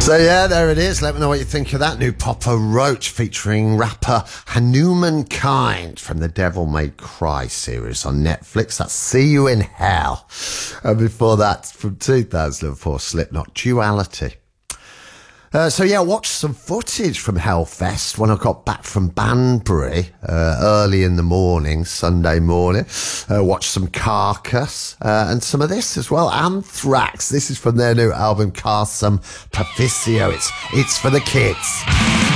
So yeah, there it is. Let me know what you think of that new Papa Roach featuring rapper Hanuman Kind from the Devil May Cry series on Netflix. That's See You in Hell. And before that, from 2004, Slipknot, Duality. So yeah, watched some footage from Hellfest when I got back from Banbury early in the morning, Sunday morning. Watched some Carcass and some of this as well. Anthrax. This is from their new album, Carsum Perficio. It's for the kids.